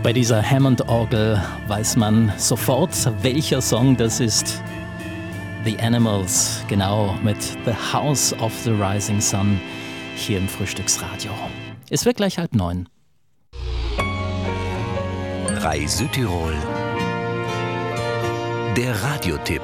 Bei dieser Hammond-Orgel weiß man sofort, welcher Song das ist. The Animals, genau, mit The House of the Rising Sun hier im Frühstücksradio. Es wird gleich 8:30. Rai Südtirol. Der Radiotipp.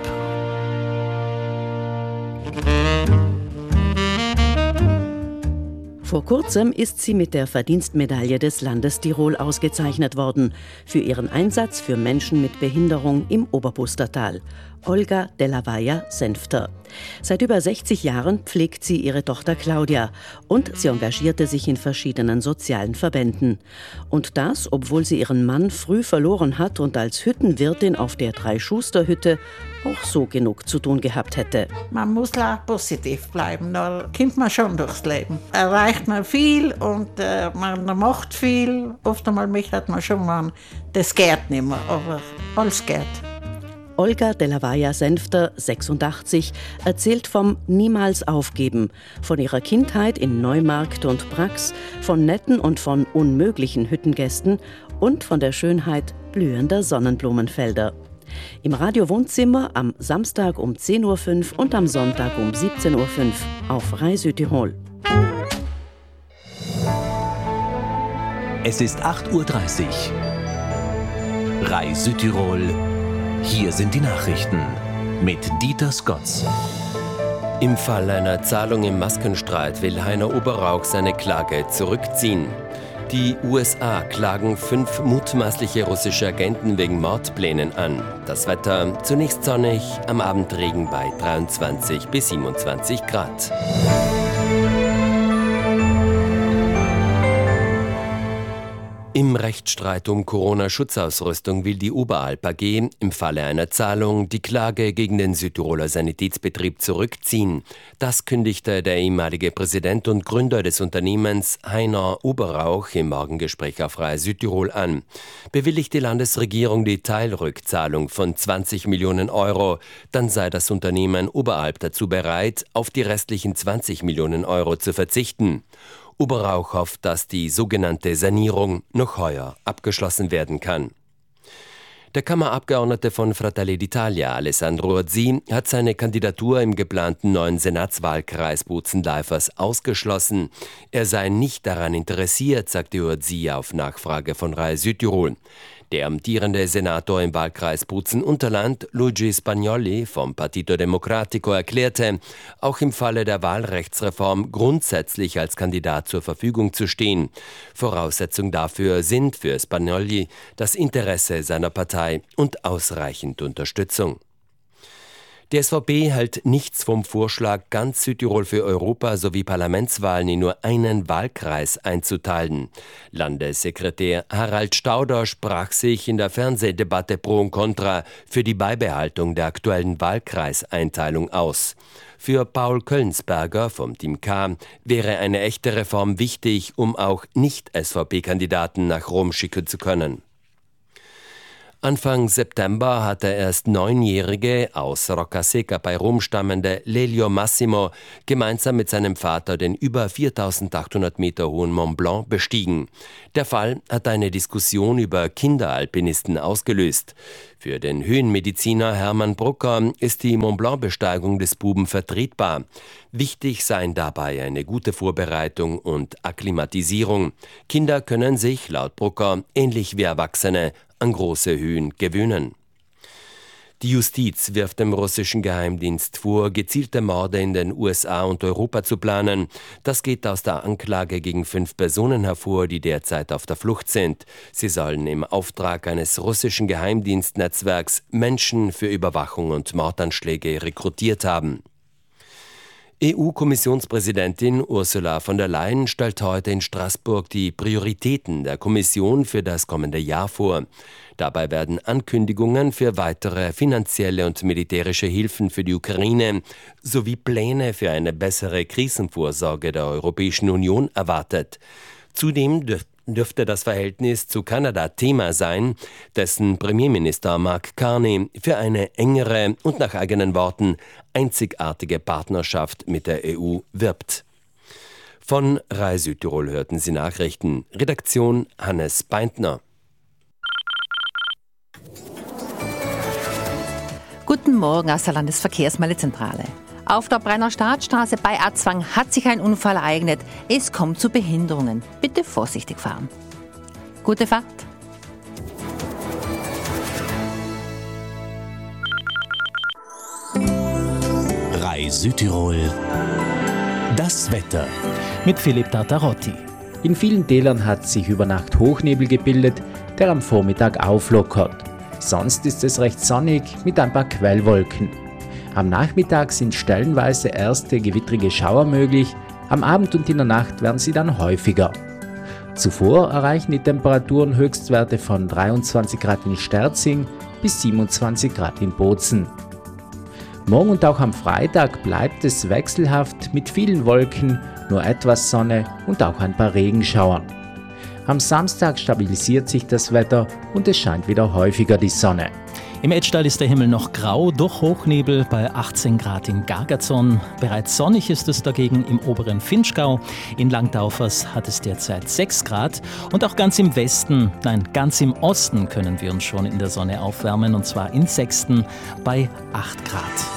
Vor kurzem ist sie mit der Verdienstmedaille des Landes Tirol ausgezeichnet worden für ihren Einsatz für Menschen mit Behinderung im Oberpustertal. Olga de la Valla-Senfter. Seit über 60 Jahren pflegt sie ihre Tochter Claudia und sie engagierte sich in verschiedenen sozialen Verbänden. Und das, obwohl sie ihren Mann früh verloren hat und als Hüttenwirtin auf der Drei-Schuster-Hütte auch so genug zu tun gehabt hätte. Man muss positiv bleiben, da kommt man schon durchs Leben. Erreicht man viel und man macht viel. Oft einmal möchte man schon mal, das geht nicht mehr, aber alles geht. Olga de la Valla-Senfter, 86, erzählt vom Niemals aufgeben, von ihrer Kindheit in Neumarkt und Brax, von netten und von unmöglichen Hüttengästen und von der Schönheit blühender Sonnenblumenfelder. Im Radio-Wohnzimmer am Samstag um 10.05 Uhr und am Sonntag um 17.05 Uhr auf Rai Südtirol. Es ist 8:30 Uhr. Rai Südtirol. Hier sind die Nachrichten mit Dieter Scotts. Im Fall einer Zahlung im Maskenstreit will Heiner Oberrauch seine Klage zurückziehen. Die USA klagen 5 mutmaßliche russische Agenten wegen Mordplänen an. Das Wetter zunächst sonnig, am Abend Regen bei 23 bis 27 Grad. Im Rechtsstreit um Corona-Schutzausrüstung will die Oberalp AG im Falle einer Zahlung die Klage gegen den Südtiroler Sanitätsbetrieb zurückziehen. Das kündigte der ehemalige Präsident und Gründer des Unternehmens Heiner Oberrauch im Morgengespräch auf Rai Südtirol an. Bewilligt die Landesregierung die Teilrückzahlung von 20 Millionen Euro, dann sei das Unternehmen Oberalp dazu bereit, auf die restlichen 20 Millionen Euro zu verzichten. Oberrauch hofft, dass die sogenannte Sanierung noch heuer abgeschlossen werden kann. Der Kammerabgeordnete von Fratelli d'Italia, Alessandro Orsi, hat seine Kandidatur im geplanten neuen Senatswahlkreis Bozen-Leifers ausgeschlossen. Er sei nicht daran interessiert, sagte Orsi auf Nachfrage von Rai Südtirol. Der amtierende Senator im Wahlkreis Bozen-Unterland, Luigi Spagnoli vom Partito Democratico, erklärte, auch im Falle der Wahlrechtsreform grundsätzlich als Kandidat zur Verfügung zu stehen. Voraussetzung dafür sind für Spagnoli das Interesse seiner Partei und ausreichend Unterstützung. Die SVP hält nichts vom Vorschlag, ganz Südtirol für Europa- sowie Parlamentswahlen in nur einen Wahlkreis einzuteilen. Landessekretär Harald Stauder sprach sich in der Fernsehdebatte pro und contra für die Beibehaltung der aktuellen Wahlkreiseinteilung aus. Für Paul Kölnsberger vom Team K wäre eine echte Reform wichtig, um auch Nicht-SVP-Kandidaten nach Rom schicken zu können. Anfang September hat der erst 9-jährige, aus Roccaseca bei Rom stammende Lelio Massimo gemeinsam mit seinem Vater den über 4.800 Meter hohen Mont Blanc bestiegen. Der Fall hat eine Diskussion über Kinderalpinisten ausgelöst. Für den Höhenmediziner Hermann Brucker ist die Mont Blanc-Besteigung des Buben vertretbar. Wichtig seien dabei eine gute Vorbereitung und Akklimatisierung. Kinder können sich, laut Brucker, ähnlich wie Erwachsene, an große Höhen gewöhnen. Die Justiz wirft dem russischen Geheimdienst vor, gezielte Morde in den USA und Europa zu planen. Das geht aus der Anklage gegen 5 Personen hervor, die derzeit auf der Flucht sind. Sie sollen im Auftrag eines russischen Geheimdienstnetzwerks Menschen für Überwachung und Mordanschläge rekrutiert haben. EU-Kommissionspräsidentin Ursula von der Leyen stellt heute in Straßburg die Prioritäten der Kommission für das kommende Jahr vor. Dabei werden Ankündigungen für weitere finanzielle und militärische Hilfen für die Ukraine sowie Pläne für eine bessere Krisenvorsorge der Europäischen Union erwartet. Zudem dürfte das Verhältnis zu Kanada Thema sein, dessen Premierminister Mark Carney für eine engere und nach eigenen Worten einzigartige Partnerschaft mit der EU wirbt. Von Rai Südtirol hörten Sie Nachrichten. Redaktion Hannes Beintner. Guten Morgen aus der Landesverkehrsmeldezentrale. Auf der Brenner Staatsstraße bei Atzwang hat sich ein Unfall ereignet. Es kommt zu Behinderungen. Bitte vorsichtig fahren. Gute Fahrt. Rai Südtirol. Das Wetter. Mit Philipp Tartarotti. In vielen Tälern hat sich über Nacht Hochnebel gebildet, der am Vormittag auflockert. Sonst ist es recht sonnig mit ein paar Quellwolken. Am Nachmittag sind stellenweise erste gewittrige Schauer möglich, am Abend und in der Nacht werden sie dann häufiger. Zuvor erreichen die Temperaturen Höchstwerte von 23 Grad in Sterzing bis 27 Grad in Bozen. Morgen und auch am Freitag bleibt es wechselhaft mit vielen Wolken, nur etwas Sonne und auch ein paar Regenschauern. Am Samstag stabilisiert sich das Wetter und es scheint wieder häufiger die Sonne. Im Etschtal ist der Himmel noch grau durch Hochnebel bei 18 Grad in Gargazon. Bereits sonnig ist es dagegen im oberen Vinschgau. In Langtaufers hat es derzeit 6 Grad. Und auch ganz im Westen, ganz im Osten können wir uns schon in der Sonne aufwärmen. Und zwar in Sexten bei 8 Grad.